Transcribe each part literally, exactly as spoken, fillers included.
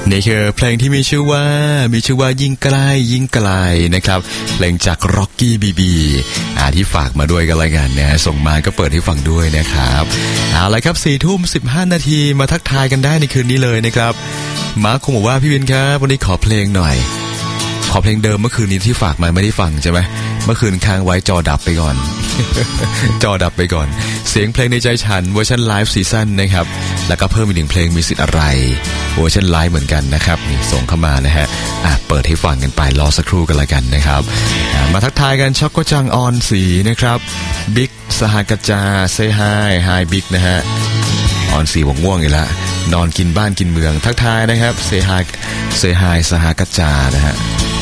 นี่คือเพลงที่มีชื่อว่ามีชื่อว่ายิ่งใกล้ยิ่งไกลนะครับเพลงจาก Rocky บี บี อ่าที่ฝากมาด้วยกันละกันนะส่งมาก็เปิดให้ฟังด้วยนะครับเอาละครับ สี่ทุ่มสิบห้า นาทีมาทักทายกันได้ในคืนนี้เลยนะครับมาร์คคงบอกว่าพี่วินครับวันนี้ขอเพลงหน่อยขอเพลงเดิมเมื่อคืนนี้ที่ฝากมาไม่ได้ฟังใช่ไหมเมื่อคืนค้างไว้จอดับไปก่อน จอดับไปก่อนเสียงเพลงในใจฉันเวอร์ชันไลฟ์ซีซั่นนะครับแล้วก็เพิ่มอีกหนึ่งเพลงมีสิทธิ์อะไรเวอร์ชันไลฟ์เหมือนกันนะครับนี่ส่งเข้ามานะฮะอ่ะเปิดให้ฟังกันไปรอสักครู่กันละกันนะครับมาทักทายกันช็อกโกจังออนสีนะครับบิ๊กสหกัจจาเซฮายไฮบิ๊กนะฮะออนสีวงง่วงอีกแล้วนอนกินบ้านกินเมืองทักทายนะครับเซฮายเซฮายสหกัจจานะฮะ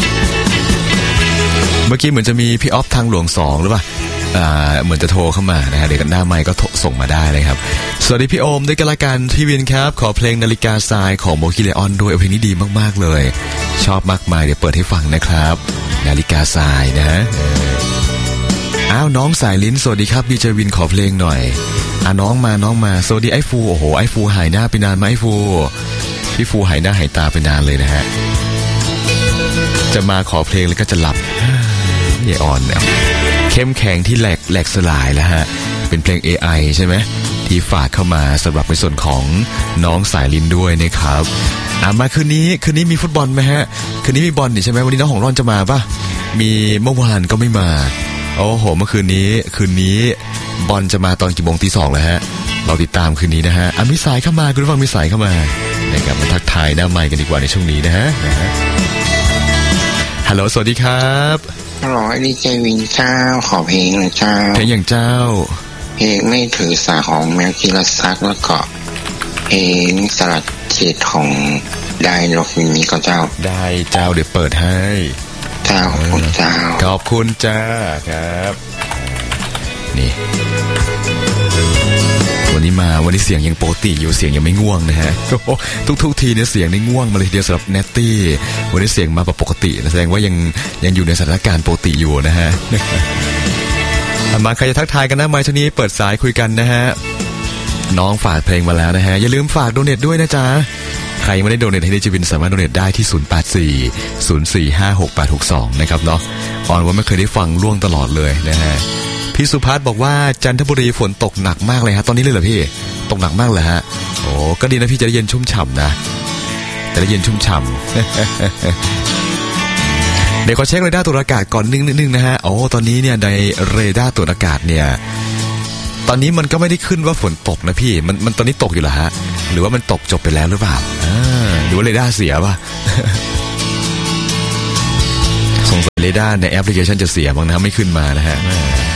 เมื่อกี้เหมือนจะมีพี่ออฟทางหลวงสองหรือเปล่าอ่าเหมือนจะโทรเข้ามานะฮะเดี๋ยวกันหน้าไมค์ก็ส่งมาได้เลยครับสวัสดีพี่โอมด้วยกันละกันพี่วินครับขอเพลงนาฬิกาทรายของโมคิเลออนด้วยเพลงนี้ดีมากๆเลยชอบมากมายเดี๋ยวเปิดให้ฟังนะครับนาฬิกาทรายนะอ้าวน้องสายลิ้นสวัสดีครับดีเจวินขอเพลงหน่อยอ่ะน้องมาน้องมาสวัสดีไอ้ฟูโอ้โหไอ้ฟูหายหน้าไปนานไหมไอ้ฟูพี่ฟูหายหน้าหายตาไปนานเลยนะฮะจะมาขอเพลงแล้วก็จะหลับเย่อ่อนเนี่ยเข้มแข็งที่แหลกแหลกสลายแล้วฮะเป็นเพลง เอ ไอ ใช่ไหมที่ฝากเข้ามาสำหรับในส่วนของน้องสายลินด้วยนะครับอ่ะมาคืนนี้คืนนี้มีฟุตบอลไหมฮะคืนนี้มีบอลนี่ใช่ไหมวันนี้น้องของร่อนจะมาป่ะมีเมื่อวานก็ไม่มาโอ้โหเมื่อคืนนี้คืนนี้บอลจะมาตอนกี่โมงตีสองแล้วฮะเราติดตามคืนนี้นะฮะอ่ะมีสายเข้ามาคุณผู้ฟังมีสายเข้ามานะครับมาทักทายหน้าไมค์กันดีกว่าในช่วงนี้นะฮะฮัลโหลสวัสดีครับฮัลโหลดีเจวินเจ้าขอเพลงหน่อยเจ้าเพลงอย่างเจ้าเพลงไม่ถือสาของแมวจิรศักดิ์แล้วก็เพลงสลัดเขตของได้ล็อกวินนี้ก็เจ้าได้เจ้าเดี๋ยวเปิดให้เจ้าขอบคุณเจ้าขอบคุณจ้าครับนี่วันนี้มาวันนี้เสียงยังปกติอยู่เสียงยังไม่ง่วงนะฮะทุกทุกทีเนี่ยเสียงนี่ง่วงมาเลยทีเดียวสำหรับเนตตี้วันนี้เสียงมาแบบปกติแสดงว่ายังยังอยู่ในสถานการณ์ปกติอยู่นะฮะมาใครจะทักทายกันนะมาช่วงนี้เปิดสายคุยกันนะฮะน้องฝากเพลงมาแล้วนะฮะอย่าลืมฝากโดเนทด้วยนะจ๊ะใครไม่ได้โดเนทให้ดิจิวินสามารถโดเนทได้ที่ศูนย์ แปด สี่ ศูนย์ สี่ ห้า หก แปด หก สองนะครับเนาะออนว่าไม่เคยได้ฟังล่วงตลอดเลยนะฮะพี่สุภัสบอกว่าจันทบุรีฝนตกหนักมากเลยฮะตอนนี้เลยเหรอพี่ตกหนักมากเลยฮะโอ้ก็ดีนะพี่จะได้เย็นชุ่มฉ่ำนะจะได้เย็นชุ่มฉ่ำเดี๋ยวขอเช็คเรดาร์ตรวจอากาศก่อนนิดนึงนะฮะโอ้ตอนนี้เนี่ยในเรดาร์ตรวจอากาศเนี่ยตอนนี้มันก็ไม่ได้ขึ้นว่าฝนตกนะพี่มันมันตอนนี้ตกอยู่เหรอฮะหรือว่ามันตกจบไปแล้วหรือเปล่าอ่าหรือว่าเรดาร์เสียป่ะสงสัยเรดาร์ในแอปพลิเคชันจะเสียบ้างนะไม่ขึ้นมานะฮะ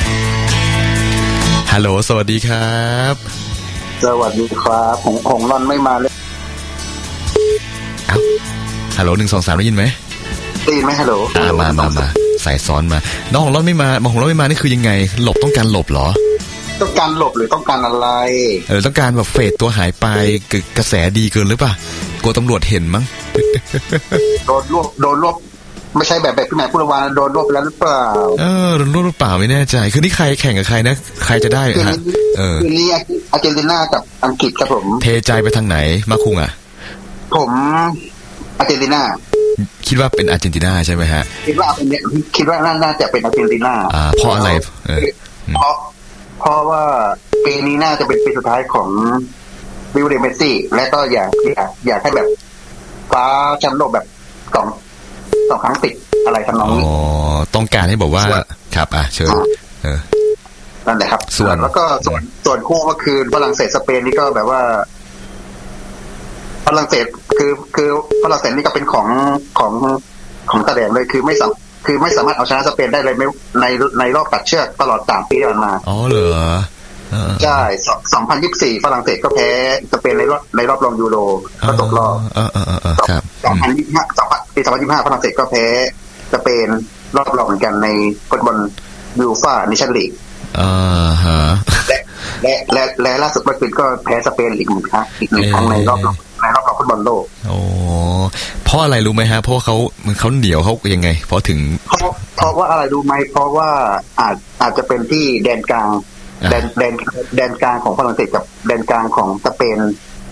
ฮัลโหลสวัสดีครับสวัสดีครับผมของร่อนไม่มาเลยเอ้าฮัลโหลหนึ่งสองสามได้ยินไหมได้ยินไหมฮัลโหลอ่ามามามาใส่ซ้อนมาน้องของร่อนไม่มาน้องของร่อนไม่มานี่คือยังไงหลบต้องการหลบเหรอต้องการหลบหรือต้องการอะไรเออต้องการแบบเฟดตัวหายไปกระแสดีเกินหรือเปล่ากลัวตำรวจเห็นมั้งโดนรวบโดนรวบไม่ใช่แบบแบบพี่แม่พูดว่าโดนรวบแล้วหรือเปล่าเออโดนรวบหรือเปล่าไม่แน่ใจคือนี่ใครแข่งกับใครนะใครจะได้ฮะเออคือนี่อาร์เจนตินากับอังกฤษครับผมเทใจไปทางไหนมาคุงอ่ะผมอาร์เจนตินาคิดว่าเป็นอาร์เจนตินาใช่ไหมฮะคิดว่าเป็นคิดว่าน่าจะเป็นอาร์เจนตินาอ่าเพราะอะไรเออเพราะเพราะว่าปีนี้น่าจะเป็นปีสุดท้ายของลิโอเนล เมสซี่และก็อยากอยากอยากให้แบบฟ้าแชมป์โลกแบบสองสองครั้งติดอะไรทำนองนี้อ๋อต้องการให้บอกว่าครับอ่ะเชิญเออนั่นแหละครับส่วนแล้วก็ส่วนส่วนคู่เมื่อคืนฝรั่งเศสสเปนนี่ก็แบบว่าฝรั่งเศสคือคือฝรั่งเศสนี่ก็เป็นของของของแสดงเลยคือไม่สามคือไม่สามารถเอาชนะสเปนได้เลยไม่ในในรอบตัดเชือกตลอดสามปีที่ผ่านมาอ๋อเหรอใช่สองพันยี่สิบสี่ฝรั่งเศสก็แพ้สเปนในรอบในรอบรองยูโรก็ตกรอบเออเออเออครับสองพันยี่สิบห้าสองพันปีสองพันยี่สิบห้าฝรั่งเศสก็แพ้สเปนรอบรองเหมือนกันในฟุตบอลยูฟ่าเนชั่นลีกอ่าฮะและและและล่าสุดเมื่อคืนก็แพ้สเปนอีกหนึ่งครั้งอีกหนึ่งครั้งในรอบในรอบรองฟุตบอลโลกโอ้เพราะอะไรรู้ไหมฮะเพราะเขาเขาเหนียวเขายังไงเพราะถึงเพราะเพราะว่าอะไรรู้ไหมเพราะว่าอาจอาจจะเป็นที่แดนกลางแดนแดนแดนกลางของฝรั่งเศสกับแดนกลางของสเปน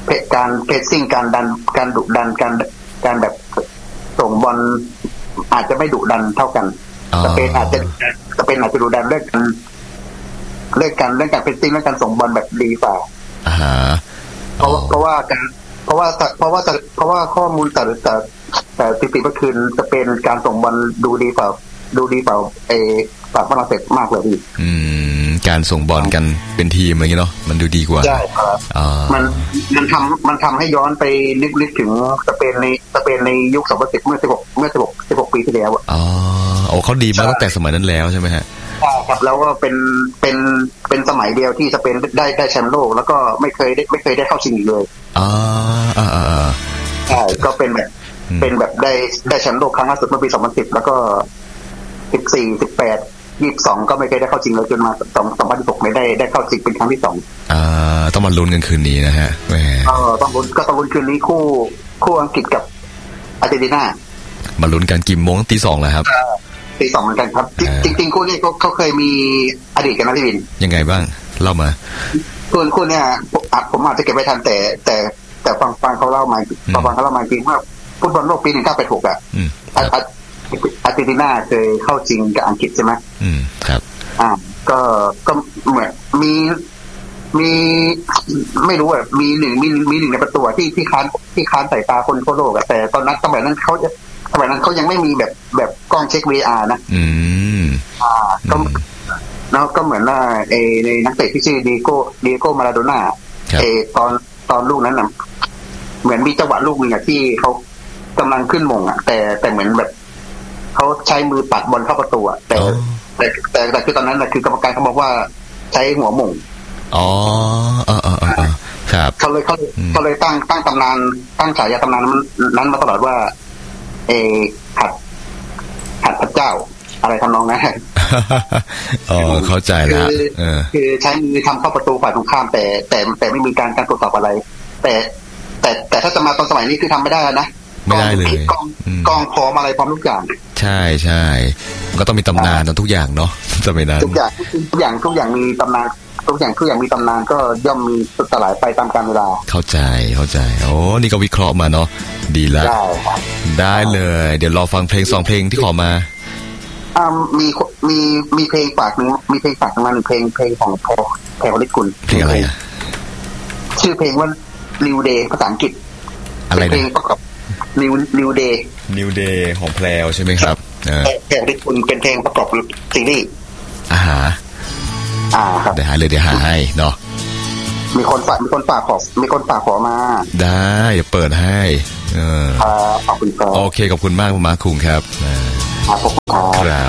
การเพสซิ่งการดันการดุดันการการแบบส่งบอลอาจจะไม่ดุดันเท่ากันสเปนอาจจะสเปนอาจจะดุดันเรื่องการเรื่องการเรื่องการเพสซิ่งเรื่องการส่งบอลแบบดีกว่าเพราะเพราะว่าการเพราะว่าเพราะว่าเพราะว่าข้อมูลแต่แต่แต่สถิติเมื่อคืนสเปนการส่งบอลดูดีกว่าดูดีกว่าเอฝั่งฝรั่งเศสมากเลยพี่อืมการส่งบอลกันเป็นทีมอะไรเงี้ยเนาะมันดูดีกว่าใช่ครับมันมันทำมันทำให้ย้อนไปนึกนึกถึงสเปนในสเปนในยุคสองพันสิบเมื่อสิบหกเมื่อสิบหกสิบหกปีที่แล้วอ๋อโอ้เขาดีมาตั้งแต่สมัยนั้นแล้วใช่ไหมฮะใช่ครับแล้วก็เป็นเป็นเป็นสมัยเดียวที่สเปนได้ได้แชมป์โลกแล้วก็ไม่เคยได้ไม่เคยได้เข้าชิงอีกเลยอ๋ออ่าอ่าใช่ก็เป็นแบบเป็นแบบได้ได้แชมป์โลกครั้งล่าสุดเมื่อปีสองพันสิบแล้วก็สิบสี่ สิบแปด ยี่สิบสองก็ไม่เคยได้เข้าชิงเลยจนมาสองพันสิบหกไม่ได้ได้เข้าชิงเป็นครั้งที่สองอ่าต้องมาลุ้นกันคืนนี้นะฮะแหมเออต้องลุ้นก็ต้องลุ้นคืนนี้คู่คู่อังกฤษกับอาร์เจนตินามาลุ้นกันกี่โมงตีสองแล้วครับตีสองเหมือนกันครับจริงจริงคู่นี้เขาเคยมีอดีตกันนะพี่วินยังไงบ้างเล่ามาคู่คู่เนี้ยผมอาจจะเก็บไว้ทันแต่แต่แต่ฟังฟังเขาเล่ามาฟังเขาเล่ามาจริงว่าฟุตบอลโลกปีหนึ่งเก้าแปดหกอ่ะอาร์เจนตินาเคยเข้าจริงกับอังกฤษใช่ไหมอืมครับอ่าก็ก็เหมือนมีมีไม่รู้อ่ะมีหนึ่งมีมีหนึ่งในประตูที่ที่ค้านที่ค้านสายตาคนทั่วโลกอ่ะแต่ตอนนั้นสมัยนั้นเขาจะสมัยนั้นเขายังไม่มีแบบแบบกล้องเช็ค วี อาร์ นะอืมอ่าก็แล้วก็เหมือนว่าเอในนักเตะที่ชื่อดิโก้ดิโก้มาราโดน่าเอตอนตอนลูกนั้นน่ะเหมือนมีจังหวะลูกนึงอ่ะที่เขากำลังขึ้นมงอ่ะแต่แต่เหมือนแบบเขาใช้มือปัดบอลเข้าประตูอ่ะแต่แต่แต่แต่คือตอนนั้นน่ะคือกรรมการเขาบอกว่าใช้หัวหม่งอ๋อเออเออเออครับเขาเลยเขาเขาเลยตั้งตั้งตำนานตั้งฉายาตำนานนั้นนั้นมาตลอดว่าเอหัดหัดพระเจ้าอะไรทำนองนั้นอ๋อเข้าใจแล้วเออคือใช้มือทำเข้าประตูฝ่ายตรงข้ามแต่แต่แต่ไม่มีการการตรวจสอบอะไรแต่แต่แต่ถ้าจะมาตอนสมัยนี้คือทำไม่ได้แล้วนะไม่ได้เลยกองกองพร้อมอะไรพร้อมทุกอย่างใช่ใช่ก็ต้องมีตำนานทุกอย่างเนาะสมัยนั้นทุกอย่างทุกอย่างทุกอย่างมีตำนานทุกอย่างทุกอย่างมีตำนานก็ย่อมมีสลายไปตามกาลเวลาเข้าใจเข้าใจโอ้นี่ก็วิเคราะห์มาเนาะดีแล้วได้ได้เลยเดี๋ยวรอฟังเพลงสองเพลงที่ขอมาอ่ามีมีมีเพลงฝากหนึ่งมีเพลงฝากมาหนึ่งเพลงเพลงของพอแพรวลิกุลเพลงอะไรอ่ะชื่อเพลงว่า New Day ภาษาอังกฤษอะไรนะเพลงประกอบ New New Day New Day ของแพรวใช่ไหมครับแพรวลิกุลเป็นเพลงประกอบซีรีส์อ่าฮะอ่าครับเดี๋ยวหาเลยเดี๋ยวหาให้เนาะมีคนฝากมีคนฝากขอมีคนฝากขอมาได้เดี๋ยวเปิดให้เออขอบคุณครับโอเคขอบคุณมากมาคุงครับครับครับ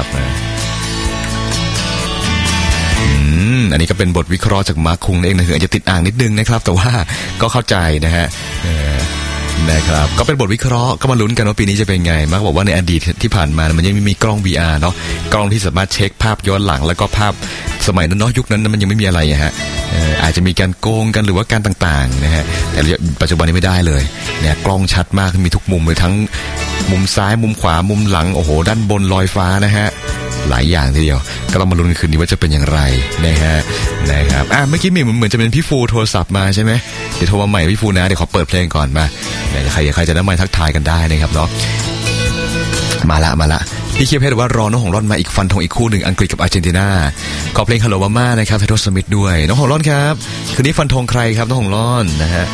อืมอันนี้ก็เป็นบทวิเคราะห์จากมาคุงเองนะคืออาจจะติดอ่างนิดนึงนะครับแต่ว่าก็เข้าใจนะฮะนะครับก็เป็นบทวิเคราะห์ก็มาลุ้นกันว่าปีนี้จะเป็นไงมาร์คบอกว่าในอดีตที่ผ่านมามันยังไม่มีกล้อง วี อาร์ เนาะกล้องที่สามารถเช็คภาพย้อนหลังแล้วก็ภาพสมัยนั้นเนาะยุคนั้นมันยังไม่มีอะไรฮะอาจจะมีการโกงกันหรือว่าการต่างๆนะฮะแต่ปัจจุบันนี้ไม่ได้เลยเนี่ยกล้องชัดมากมีทุกมุมเลยทั้งมุมซ้ายมุมขวามุมหลังโอ้โหด้านบนลอยฟ้านะฮะหลายอย่างทีเดียวก็ต้องมาลุ้นคืนนี้ว่าจะเป็นอย่างไรนะฮะนะครับอ่ะเมื่อกี้มีเหมือนจะเป็นพี่ฟูโทรศัพท์มาใช่ไหมเดี๋ยวโทรมาใหม่พี่ฟูนะเดี๋ยวขอเปิดเพลงก่อนมาเดี๋ยวใครใครจะได้มาทักทายกันได้นะครับเนาะมาละมาละพี่เคียบเพชรว่ารอน้องของร่อนมาอีกฟันธงอีกคู่หนึ่งอังกฤษกับอาร์เจนตินาขอเพลงฮัลโหลมาม่านะครับไททอสมิธด้วยน้องของร่อนครับคืนนี้ฟันธงใครครับน้องของร่อนนะฮะ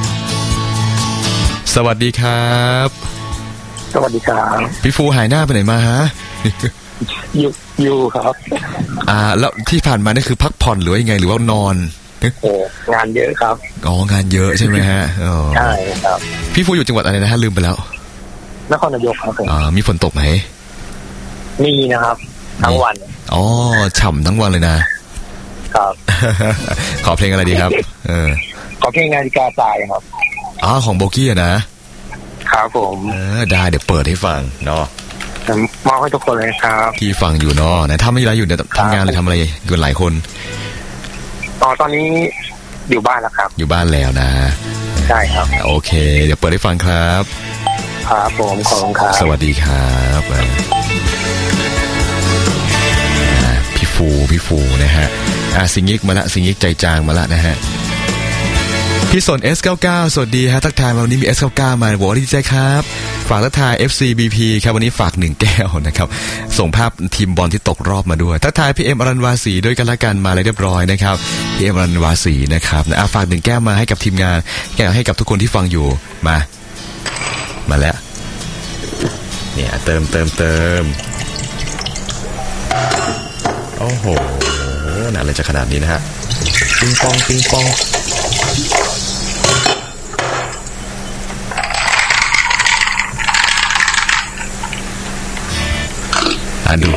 สวัสดีครับสวัสดีครับพี่ฟูหายหน้าไปไหนมาฮะอยู่อยู่ครับอ่าแล้วที่ผ่านมานี่คือพักผ่อนหรือว่ายังไงหรือว่านอนโอ้งานเยอะครับอ๋องานเยอะใช่ไหมฮะอ๋อใช่ครับพี่ฟูอยู่จังหวัดอะไรนะฮะลืมไปแล้วนครนายกครับอ่ามีฝนตกไหมมีนะครับทั้งวันอ๋อฉ่ำทั้งวันเลยนะครับขอเพลงอะไรดีครับเออขอเพลงนาฬิกาทรายครับอ๋อของโบกี้อะนะครับผมเออได้เดี๋ยวเปิดให้ฟังเนาะมอบให้ทุกคนเลยครับที่ฟังอยู่เนาะนะถ้าไม่ไรอยู่เนี่ยทำงานหรือทำอะไรกันหลายคนอ๋อตอนนี้อยู่บ้านแล้วครับอยู่บ้านแล้วนะใช่ครับโอเคเดี๋ยวเปิดให้ฟังครับครับผมขอบคุณครับสวัสดีครับพี่ฟูพี่ฟูนะฮะอ่ะสิงยิกมาละสิงยิกใจจางมาละนะฮะพี่สน เอส เก้าสิบเก้า สวัสดีฮะทักทายมาวันนี้มี เอส เก้าสิบเก้า มาบอกว่าดีใจครับฝากทักทาย เอฟ ซี บี พี ครับวันนี้ฝากหนึ่งแก้วนะครับส่งภาพทีมบอลที่ตกรอบมาด้วยทักทายพี่เอ็มอรัญวาสีด้วยกันละกันมาเลยเรียบร้อยนะครับพี่เอ็มอรัญวาสีนะครับอ่ะฝากหนึ่งแก้วมาให้กับทีมงานแก้วให้กับทุกคนที่ฟังอยู่มามาแล้วเนี่ยเติมเติมเติมโอ้โหน่าเลยจะขนาดนี้นะฮะปิงปองปิงปองอ่าดู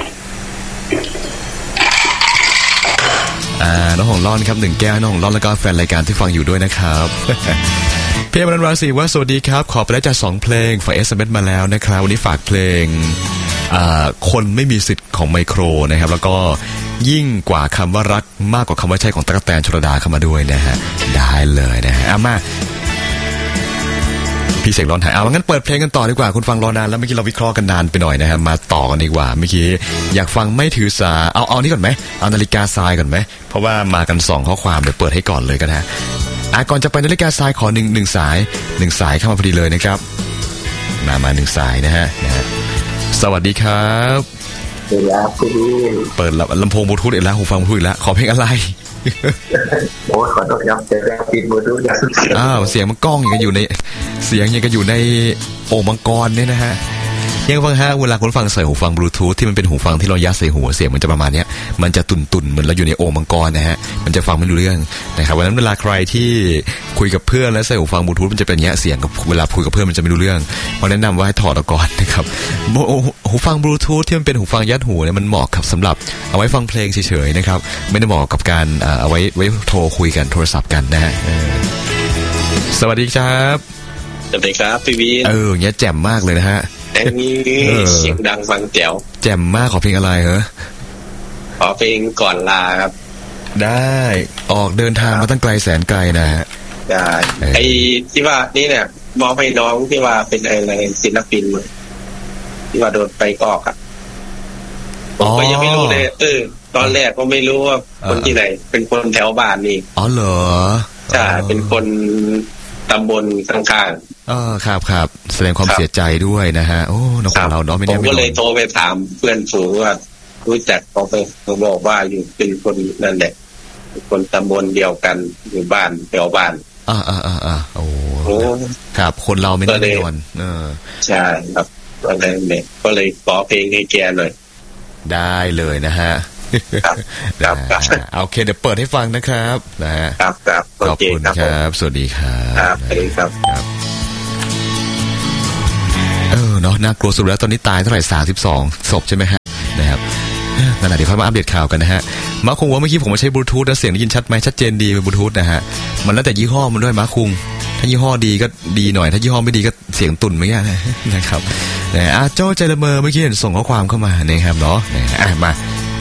อ่าน้องหงล่อนครับหนึ่งแก้วน้องหงล่อนแล้วก็แฟนรายการที่ฟังอยู่ด้วยนะครับพี่อมรวาสีว่าสวัสดีครับขอไปได้จากสองเพลงฝาก เอส เอ็ม เอส มาแล้วนะครับวันนี้ฝากเพลงอ่าคนไม่มีสิทธิ์ของไมโครนะครับแล้วก็ยิ่งกว่าคำว่ารักมากกว่าคำว่าใช่ของตั๊กแตนชลดาเข้ามาด้วยนะฮะได้เลยนะฮะเอามาพี่เสกร้อนหายเอางั้นเปิดเพลงกันต่อดีกว่าคุณฟังรอนานแล้วเมื่อกี้เราวิเคราะห์กันนานไปหน่อยนะฮะมาต่อกันดีกว่าเมื่อกี้อยากฟังไม่ถือสาเอาเอานี่ก่อนไหมเอานาฬิกาทรายก่อนไหมเพราะว่ามากันสองข้อความเดี๋ยวเปิดให้ก่อนเลยกันฮะอ่ะก่อนจะไปนาฬิกาทรายขอหนึ่งหนึ่งสายหนึ่งสายเข้ามาพอดีเลยนะครับมามาหนึ่งสายนะฮะนะฮะสวัสดีครับสวัสดีครับพี่เปิดลำโพงบลูทูธอีกแล้วหูฟังบลูทูธอีกแล้วขอเพลงอะไรโอ้ขอโทษครับจะปิดบลูทูธอย่างอ้าวเสียงมันก้องอย่างกันอยู่ในเสียงยังกันอยู่ในโอ่งมังกรเนี่ยนะฮะยังฟังฮะเวลาคนฟังใส่หูฟังบลูทูธที่มันเป็นหูฟังที่เรายัดใส่หูเสียงมันจะประมาณนี้มันจะตุ่นตุ่นเหมือนเราอยู่ในโอ่งมังกรนะฮะมันจะฟังไม่รู้เรื่องนะครับวันนั้นเวลาใครที่คุยกับเพื่อนแล้วใส่หูฟังบลูทูธมันจะเป็นอย่างเงี้ยเสียงกับเวลาคุยกับเพื่อนมันจะไม่รู้เรื่องเพราะแนะนำว่าให้ถอดออกก่อนนะครับหูฟังบลูทูธที่มันเป็นหูฟังยัดหูเนี่ยมันเหมาะกับสำหรับเอาไว้ฟังเพลงเฉยๆนะครับไม่ได้เหมาะกับการเอาไว้ไว้โทรคุยกันโทรศัพท์กันนะฮะสวัสดีครับสวัสดีครับพี่วีเออเงี้ยแจ่มมากเลยนะฮะแต่นี้เสียงดังฟังแจ๋วแจ่มมากขอเพลงอะไรเหรอขอเพลงก่อนลาครับได้ออกเดินทางมาตั้งไกลแสนไกลนะฮะได้ไอ้ที่ว่านี่เนี่ยมองให้น้องที่ว่าเป็นอะไรศิลปินที่ว่าโดนไปออกอ่ะผมก็ยังไม่รู้เลยเออตอนแรกก็ไม่รู้ว่าคนที่ไหนเป็นคนแถวบ้านนี่อ๋อเหรอใช่เป็นคนตำบลข้างๆอ๋อครับครับแสดงความเสียใจด้วยนะฮะโอ้น้องของเราเนาะไม่แน่ผมก็เลยโทรไปถามเพื่อนฝูงว่ารู้จักเขาไปเขาบอกว่าอยู่เป็นคนนั่นแหละคนตำบลเดียวกันอยู่บ้านแถวบ้านอ่าอ่าอ่าอ่าโอ้ครับคนเราไม่แน่นอนเออใช่ครับก็เลยเนี่ยก็เลยขอเพลงให้แกหน่อยได้เลยนะฮะครับครับโอเคเดี๋ยวเปิดให้ฟังนะครับนะฮะครับครับขอบคุณครับสวัสดีครับครับสวัสดีครับเออเนาะน่ากลัวสุดแล้วตอนนี้ตายเท่าไหร่สามสิบสองศพใช่ไหมฮะนะครับนั่นแหละเดี๋ยวค่อยมาอัปเดตข่าวกันนะฮะมาคุงว่าเมื่อกี้ผมมาใช้บลูทูธแล้วเสียงได้ยินชัดไหมชัดเจนดีเป็นบลูทูธนะฮะมันแล้วแต่ยี่ห้อมันด้วยมาคุงถ้ายี่ห้อดีก็ดีหน่อยถ้ายี่ห้อไม่ดีก็เสียงตุ่นไม่แย่นะครับนะอาโจ้ใจละเมอเมื่อกี้เห็นส่งข้อความเข้ามานะครับเนาะอ่ะมา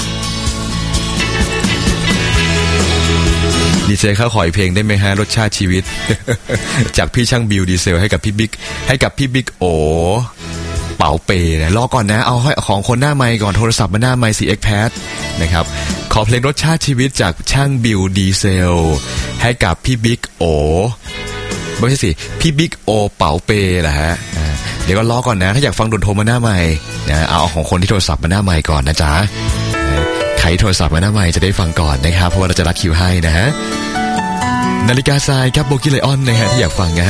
ดีเซลข้าวขอยเพลงได้ไหมฮะรสชาติชีวิตจากพี่ช่างบิวดีเซลให้กับพี่บิ๊กให้กับพี่บิ๊กโอเป๋าเปนะรอก่อนนะเอาให้ของคนหน้าไมค์ก่อนโทรศัพท์มาหน้าไมค์ ซี เอ็กซ์ Pad นะครับขอเพลงรสชาติชีวิตจากช่างบิวดีเซลให้กับพี่บิ๊กโอไม่ใช่สิพี่บิ๊กโอเป๋าเปแหละฮะเดี๋ยวก็รอก่อนนะถ้าอยากฟังโดนโทรมาหน้าไมค์นะเอาของคนที่โทรศัพท์มาหน้าไมค์ก่อนนะจ๊ะใครโทรศัพท์มาหน้าไมค์จะได้ฟังก่อนนะครับเพราะว่าเราจะรัดคิวให้นะฮะนาฬิกาทรายครับโบกี้ไลออนนะฮะที่อยากฟังนะฮะ